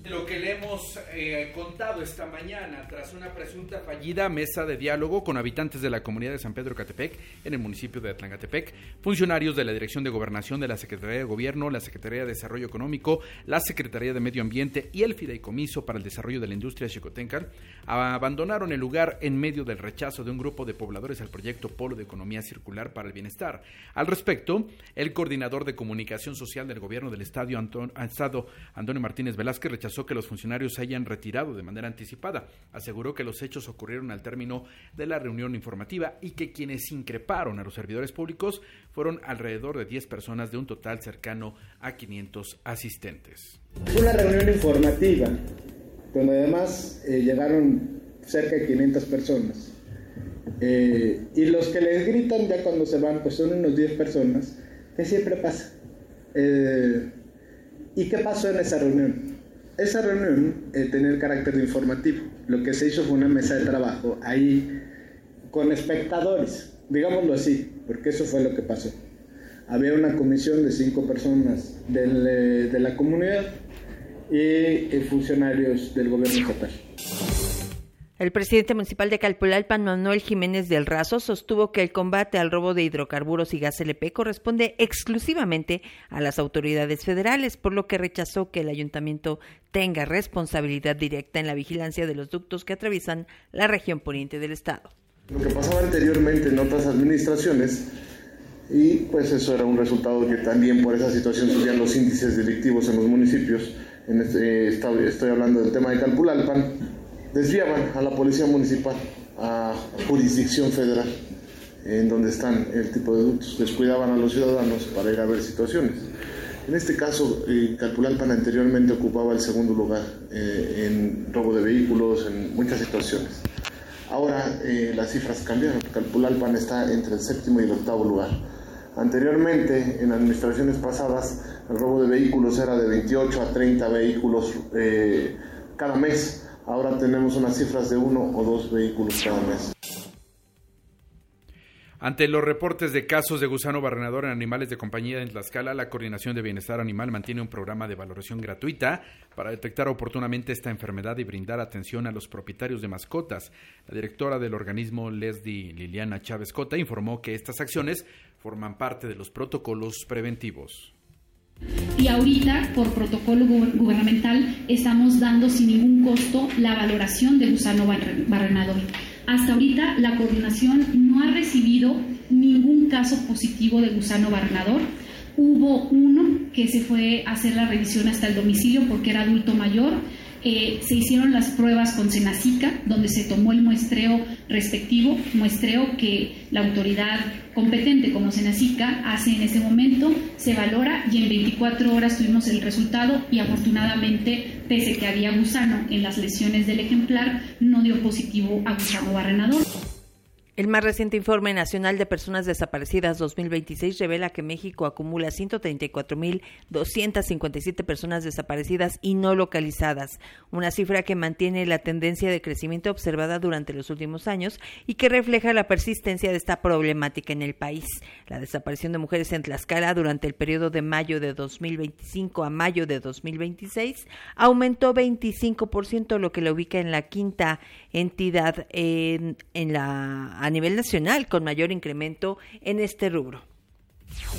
Lo que le hemos contado esta mañana, tras una presunta fallida mesa de diálogo con habitantes de la comunidad de San Pedro Catepec, en el municipio de Atlangatepec, funcionarios de la Dirección de Gobernación de la Secretaría de Gobierno, la Secretaría de Desarrollo Económico, la Secretaría de Medio Ambiente y el Fideicomiso para el Desarrollo de la Industria Xicoténcatl abandonaron el lugar en medio del rechazo de un grupo de pobladores al proyecto Polo de Economía Circular para el Bienestar. Al respecto, el coordinador de comunicación social del Gobierno del Estado, Antonio Martínez Velázquez, rechazó que los funcionarios se hayan retirado de manera anticipada. Aseguró que los hechos ocurrieron al término de la reunión informativa y que quienes increparon a los servidores públicos fueron alrededor de 10 personas de un total cercano a 500 asistentes. Una reunión informativa, donde además llegaron cerca de 500 personas. Y los que les gritan ya cuando se van, pues son unos 10 personas, que siempre pasa. ¿Y qué pasó en esa reunión? Esa reunión tenía el carácter de informativo. Lo que se hizo fue una mesa de trabajo ahí con espectadores, digámoslo así, porque eso fue lo que pasó. Había una comisión de 5 personas de la comunidad y funcionarios del gobierno estatal. El presidente municipal de Calpulalpan, Manuel Jiménez del Razo, sostuvo que el combate al robo de hidrocarburos y gas LP corresponde exclusivamente a las autoridades federales, por lo que rechazó que el ayuntamiento tenga responsabilidad directa en la vigilancia de los ductos que atraviesan la región poniente del estado. Lo que pasaba anteriormente en otras administraciones, y pues eso era un resultado que también por esa situación subían los índices delictivos en los municipios. Estoy hablando del tema de Calpulalpan. Desviaban a la policía municipal a jurisdicción federal, en donde están el tipo de ductos, descuidaban a los ciudadanos para ir a ver situaciones. En este caso, Calpulalpan anteriormente ocupaba el segundo lugar en robo de vehículos, en muchas situaciones. Ahora las cifras cambiaron, Calpulalpan está entre el séptimo y el octavo lugar. Anteriormente, en administraciones pasadas, el robo de vehículos era de 28 a 30 vehículos cada mes. Ahora tenemos unas cifras de 1 o 2 vehículos cada mes. Ante los reportes de casos de gusano barrenador en animales de compañía en Tlaxcala, la Coordinación de Bienestar Animal mantiene un programa de valoración gratuita para detectar oportunamente esta enfermedad y brindar atención a los propietarios de mascotas. La directora del organismo, Leslie Liliana Chávez Cota, informó que estas acciones forman parte de los protocolos preventivos. Y ahorita, por protocolo gubernamental, estamos dando sin ningún costo la valoración del gusano barrenador. Hasta ahorita, la coordinación no ha recibido ningún caso positivo de gusano barrenador. Hubo uno que se fue a hacer la revisión hasta el domicilio porque era adulto mayor. Se hicieron las pruebas con Senacica, donde se tomó el muestreo respectivo, muestreo que la autoridad competente como Senacica hace en ese momento, se valora y en 24 horas tuvimos el resultado y afortunadamente, pese que había gusano en las lesiones del ejemplar, no dio positivo a gusano barrenador. El más reciente informe nacional de personas desaparecidas 2026 revela que México acumula 134.257 personas desaparecidas y no localizadas, una cifra que mantiene la tendencia de crecimiento observada durante los últimos años y que refleja la persistencia de esta problemática en el país. La desaparición de mujeres en Tlaxcala durante el periodo de mayo de 2025 a mayo de 2026 aumentó 25%, lo que la ubica en la quinta entidad a nivel nacional con mayor incremento en este rubro.